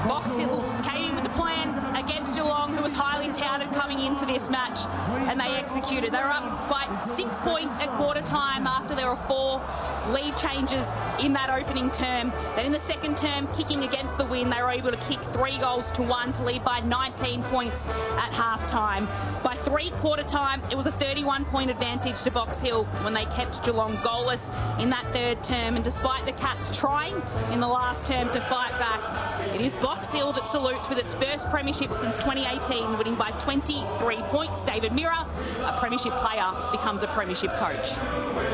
Box Hill came in with a plan against Geelong, who was highly touted coming into this match, and they executed. They were up by 6 points at quarter time after there were 4 lead changes in that opening term. Then in the second term, kicking against the wind, they were able to kick 3 goals to 1 to lead by 19 points at half time. By three-quarter time, it was a 31-point advantage to Box Hill when they kept Geelong goalless in that third term. And despite the Cats trying in the last term to fight back, it is Box Hill that salutes with its first premiership since 2018, winning by 23 points. David Mirra, a premiership player, becomes a premiership coach.